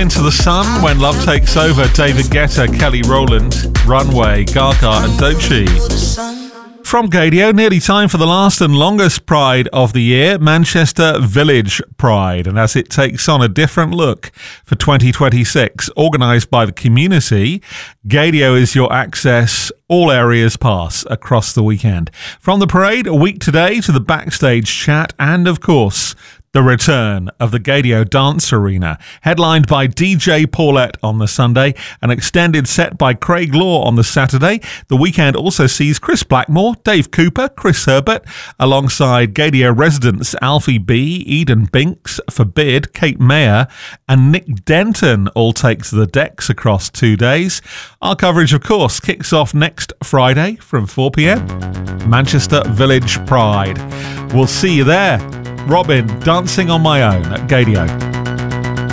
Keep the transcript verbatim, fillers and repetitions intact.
Into the Sun, When Love Takes Over, David Guetta, Kelly Rowland, Runway, Gaga and Doechii. From Gaydio, nearly time for the last and longest Pride of the year, Manchester Village Pride. And as it takes on a different look for twenty twenty-six, organised by the community, Gaydio is your access, all areas pass across the weekend. From the parade, a week today, to the backstage chat, and of course, the return of the Gaydio Dance Arena, headlined by D J Paulette on the Sunday, an extended set by Craig Law on the Saturday. The weekend also sees Chris Blackmore, Dave Cooper, Chris Herbert, alongside Gaydio residents Alfie B, Eden Binks, Forbid, Kate Mayer, and Nick Denton all take to the decks across two days. Our coverage, of course, kicks off next Friday from four p.m. Manchester Village Pride. We'll see you there. Robin, Dancing on My Own at Gaydio.